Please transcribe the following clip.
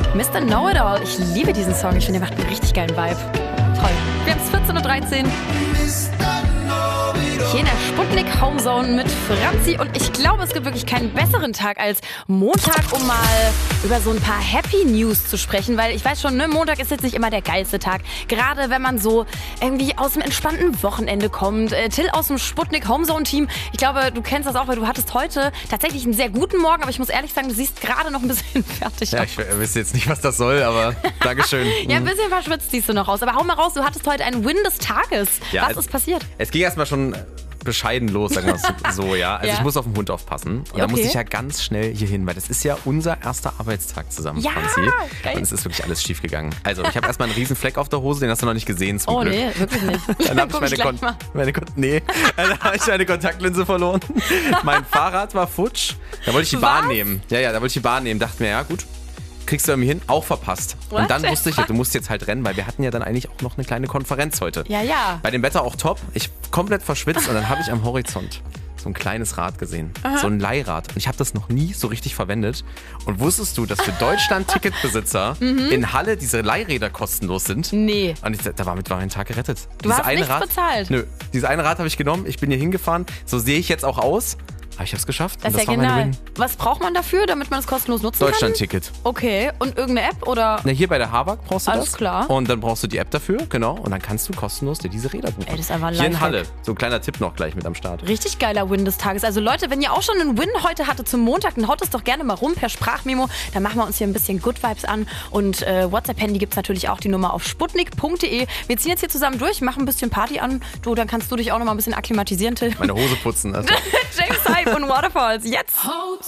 Mr. Know-It-All. Ich liebe diesen Song. Ich finde, der macht einen richtig geilen Vibe. Toll. Wir haben es 14.13 Uhr. Hier in der Sputnik Homezone mit Franzi. Und ich glaube, es gibt wirklich keinen besseren Tag als Montag, um mal über so ein paar Happy News zu sprechen. Weil ich weiß schon, ne, Montag ist jetzt nicht immer der geilste Tag. Gerade wenn man so irgendwie aus dem entspannten Wochenende kommt. Till aus dem Sputnik Homezone Team. Ich glaube, du kennst das auch, weil du hattest heute tatsächlich einen sehr guten Morgen. Aber ich muss ehrlich sagen, du siehst gerade noch ein bisschen fertig aus. Ja, ich weiß jetzt nicht, was das soll, aber Dankeschön. Ja, ein bisschen verschwitzt siehst du noch aus. Aber hau mal raus, du hattest heute einen Win des Tages. Ja, was ist passiert? Es ging erstmal schon bescheiden los, sagen wir es so, ja. Also ich muss auf den Hund aufpassen. Und da muss ich ja ganz schnell hier hin, weil das ist ja unser erster Arbeitstag zusammen, Franzi. Geil. Und es ist wirklich alles schief gegangen. Also ich habe erstmal einen riesen Fleck auf der Hose, den hast du noch nicht gesehen zum Glück. Nee, wirklich nicht. Dann habe ich meine Kontaktlinse verloren. Mein Fahrrad war futsch. Da wollte ich die Bahn nehmen. Ja, da wollte ich die Bahn nehmen. Dachte mir, ja gut, kriegst du irgendwie hin, auch verpasst. What? Und dann wusste ich, du musst jetzt halt rennen, weil wir hatten ja dann eigentlich auch noch eine kleine Konferenz heute. Ja. Bei dem Wetter auch top. Ich komplett verschwitzt und dann habe ich am Horizont so ein kleines Rad gesehen. So ein Leihrad. Und ich habe das noch nie so richtig verwendet. Und wusstest du, dass für Deutschland-Ticketbesitzer in Halle diese Leihräder kostenlos sind? Nee. Und damit war mein Tag gerettet. Du hast nichts bezahlt? Nö. Dieses eine Rad habe ich genommen. Ich bin hier hingefahren. So sehe ich jetzt auch aus. Aber ich habe es geschafft. Das ist ja war meine genial. Win. Was braucht man dafür, damit man es kostenlos nutzen kann? Deutschland-Ticket. Okay, und irgendeine App oder? Na, hier bei der Habak brauchst du das. Alles klar. Und dann brauchst du die App dafür, genau. Und dann kannst du kostenlos dir diese Räder buchen. Ey, das ist einfach ein hier in Lifehack. Halle. So ein kleiner Tipp noch gleich mit am Start. Richtig geiler Win des Tages. Also Leute, wenn ihr auch schon einen Win heute hattet zum Montag, dann haut es doch gerne mal rum per Sprachmemo. Dann machen wir uns hier ein bisschen Good Vibes an. Und WhatsApp-Handy gibt es natürlich auch die Nummer auf sputnik.de. Wir ziehen jetzt hier zusammen durch, machen ein bisschen Party an. Du, dann kannst du dich auch noch mal ein bisschen akklimatisieren, Till. Meine Hose putzen. Also. James Hype und Waterfalls. Jetzt!